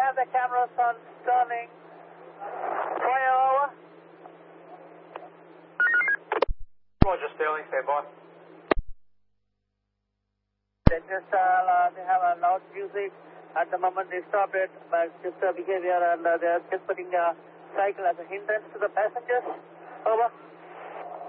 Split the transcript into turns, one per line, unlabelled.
have the cameras on Sterling. Fire over.
Roger, Sterling, stand by.
They just they have a loud music. At the moment they stopped it, but just behavior, and they are just putting a cycle as a hindrance to the passengers. Over.